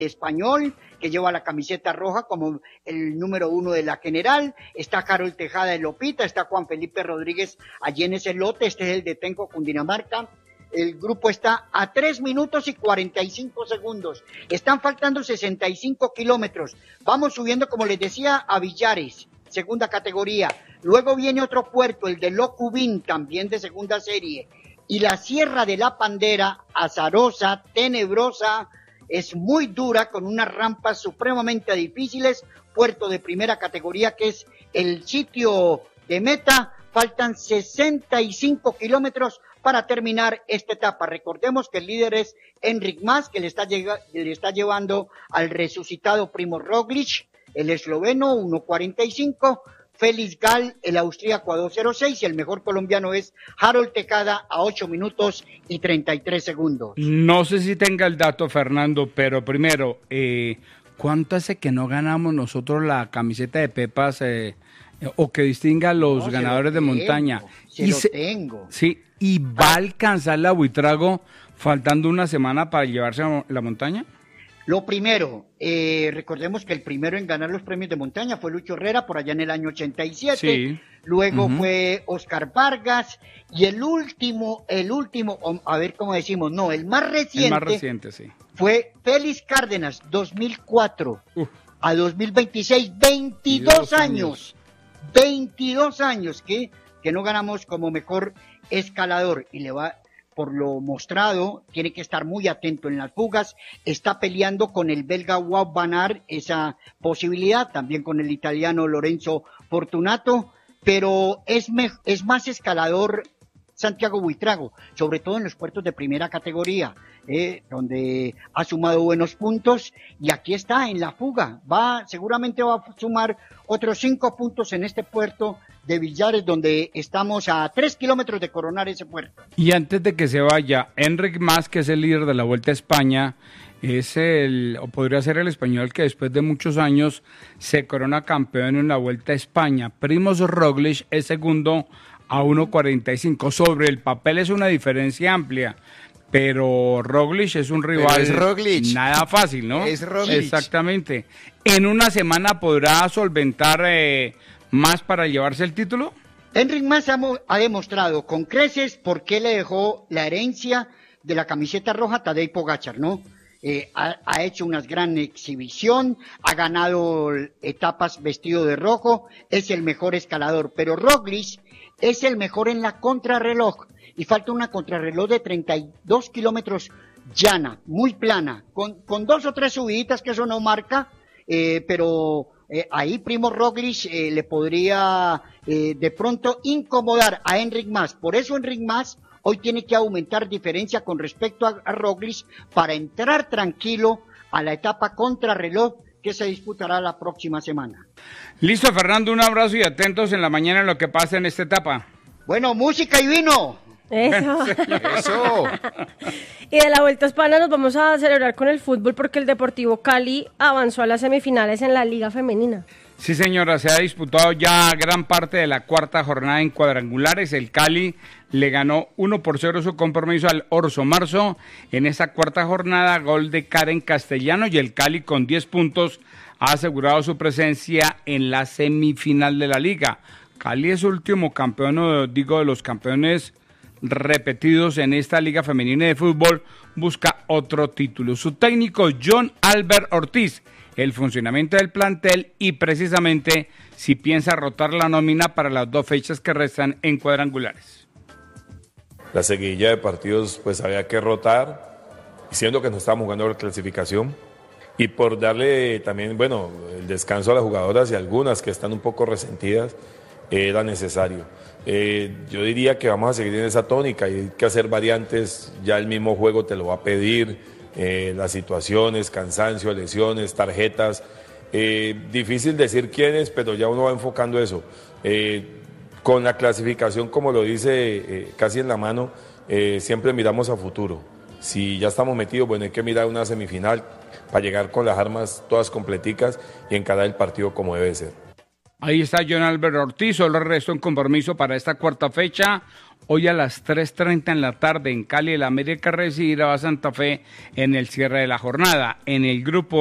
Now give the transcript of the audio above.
Español, que lleva la camiseta roja como el número 1 de la general, está Harold Tejada de Lopita, está Juan Felipe Rodríguez allí en ese lote, este es el de Tenco, Cundinamarca. El grupo está a 3 minutos y 45 segundos. Están faltando 65 kilómetros. Vamos subiendo, como les decía, a Villares, segunda categoría. Luego viene otro puerto, el de Locubín, también de segunda serie. Y la Sierra de la Pandera, azarosa, tenebrosa, es muy dura, con unas rampas supremamente difíciles. Puerto de primera categoría, que es el sitio de meta. Faltan 65 kilómetros para terminar esta etapa. Recordemos que el líder es Enric Mas, que le está llevando al resucitado Primo Roglic, el esloveno, 1.45, Félix Gall, el austríaco, a 2.06, y el mejor colombiano es Harold Tejada a 8 minutos y 33 segundos. No sé si tenga el dato, Fernando, pero primero, ¿cuánto hace que no ganamos nosotros la camiseta de Pepas o que distinga a los ganadores de montaña? Tengo. Sí, ¿y va a alcanzar la Buitrago faltando una semana para llevarse a la montaña? Lo primero, recordemos que el primero en ganar los premios de montaña fue Lucho Herrera por allá en el año 87, sí. Luego fue Oscar Vargas, y el último, a ver cómo decimos, no, el más reciente sí. Fue Félix Cárdenas, 2004 a 2026, 22 años. 22 años que no ganamos como mejor escalador, y le va, por lo mostrado, tiene que estar muy atento en las fugas. Está peleando con el belga Wout van Aert esa posibilidad, también con el italiano Lorenzo Fortunato, pero es más escalador Santiago Buitrago, sobre todo en los puertos de primera categoría, donde ha sumado buenos puntos, y aquí está en la fuga. Seguramente va a sumar otros 5 puntos en este puerto de Villares, donde estamos a 3 kilómetros de coronar ese puerto. Y antes de que se vaya, Enric Mas, que es el líder de la Vuelta a España, o podría ser el español que después de muchos años se corona campeón en la Vuelta a España. Primož Roglic es segundo a 1.45. Sobre el papel es una diferencia amplia, pero Roglic es un rival nada fácil, ¿no? Es Roglic. Exactamente. ¿En una semana podrá solventar más para llevarse el título? Enric Mas ha demostrado con creces por qué le dejó la herencia de la camiseta roja a Tadej Pogačar, ¿no? Ha hecho una gran exhibición, ha ganado etapas vestido de rojo, es el mejor escalador, pero Roglic es el mejor en la contrarreloj, y falta una contrarreloj de 32 kilómetros llana, muy plana, con 2 o 3 subiditas que eso no marca, pero ahí Primož Roglic le podría de pronto incomodar a Enric Mas. Por eso Enric Mas hoy tiene que aumentar diferencia con respecto a Roglic para entrar tranquilo a la etapa contrarreloj que se disputará la próxima semana. Listo, Fernando, un abrazo y atentos en la mañana en lo que pasa en esta etapa. Bueno, música y vino. Eso. Eso. Y de la Vuelta a España nos vamos a celebrar con el fútbol, porque el Deportivo Cali avanzó a las semifinales en la Liga Femenina. Sí, señora, se ha disputado ya gran parte de la cuarta jornada en cuadrangulares. El Cali le ganó 1-0 su compromiso al Orso Marzo en esa cuarta jornada, gol de Karen Castellano, y el Cali con 10 puntos ha asegurado su presencia en la semifinal de la liga. Cali es último campeón, de los campeones repetidos en esta liga femenina de fútbol, busca otro título. Su técnico John Albert Ortiz, el funcionamiento del plantel y precisamente si piensa rotar la nómina para las 2 fechas que restan en cuadrangulares. La seguidilla de partidos pues había que rotar, siendo que no estábamos jugando la clasificación, y por darle también, el descanso a las jugadoras, y algunas que están un poco resentidas, era necesario. Yo diría que vamos a seguir en esa tónica, y hay que hacer variantes, ya el mismo juego te lo va a pedir, las situaciones, cansancio, lesiones, tarjetas, difícil decir quiénes, pero ya uno va enfocando eso. Con la clasificación, como lo dice, casi en la mano, siempre miramos a futuro. Si ya estamos metidos, hay que mirar una semifinal para llegar con las armas todas completicas y encarar el partido como debe ser. Ahí está John Albert Ortiz, solo resta un compromiso para esta cuarta fecha. Hoy a las 3:30 en la tarde en Cali, el América recibirá a Santa Fe en el cierre de la jornada. En el grupo